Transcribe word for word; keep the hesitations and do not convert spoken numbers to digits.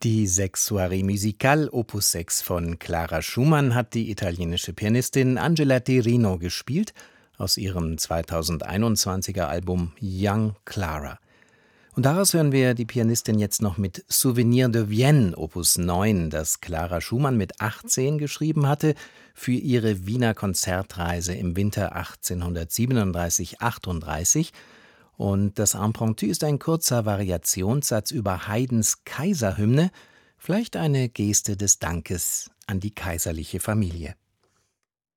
Die Sechs Soirées Musicales Opus sechs von Clara Schumann hat die italienische Pianistin Angela Dirino gespielt aus ihrem zweitausendeinundzwanziger Album Young Clara. Und daraus hören wir die Pianistin jetzt noch mit Souvenir de Vienne Opus neun, das Clara Schumann mit achtzehn geschrieben hatte für ihre Wiener Konzertreise im Winter achtzehnhundertsiebenunddreißig achtunddreißig. Und das Impromptu ist ein kurzer Variationssatz über Haydns Kaiserhymne, vielleicht eine Geste des Dankes an die kaiserliche Familie.